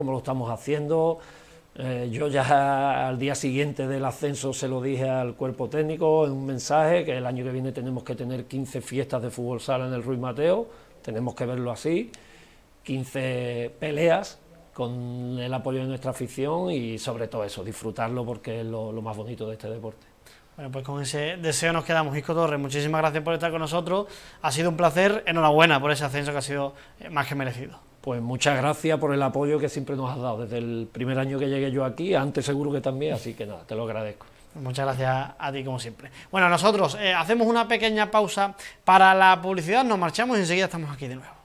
como lo estamos haciendo. Yo ya al día siguiente del ascenso se lo dije al cuerpo técnico en un mensaje, que el año que viene tenemos que tener 15 fiestas de fútbol sala en el Ruiz Mateo, tenemos que verlo así, 15 peleas con el apoyo de nuestra afición y sobre todo eso, disfrutarlo porque es lo más bonito de este deporte. Bueno, pues con ese deseo nos quedamos. Isco Torres, muchísimas gracias por estar con nosotros, ha sido un placer, enhorabuena por ese ascenso que ha sido más que merecido. Pues muchas gracias por el apoyo que siempre nos has dado desde el primer año que llegué yo aquí, antes seguro que también, así que nada, te lo agradezco. Muchas gracias a ti como siempre. Bueno, nosotros hacemos una pequeña pausa para la publicidad, nos marchamos y enseguida estamos aquí de nuevo.